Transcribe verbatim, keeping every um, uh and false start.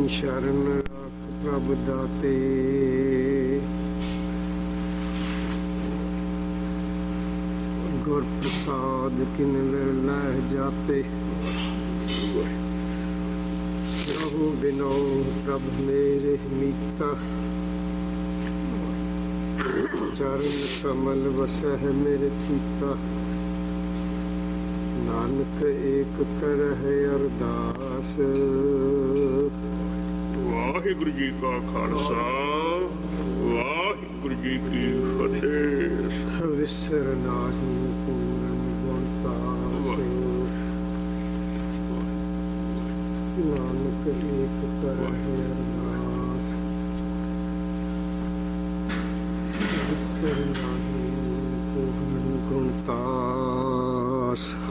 शरण राख प्रभ दाते। गुर प्रसाद किन लह जाते। रहो बिनो प्रभ मेरे मीता। चरण कमल वसह मेरे चीता। नानक एक कर है अरदास। वाहिगुरु जी का खालसा वाहिगुरु जी की फतेह। विसर नाहि पूरन गुणतास। नानक एक कर है अरदास। विसर नाहि पूरन गुणतास।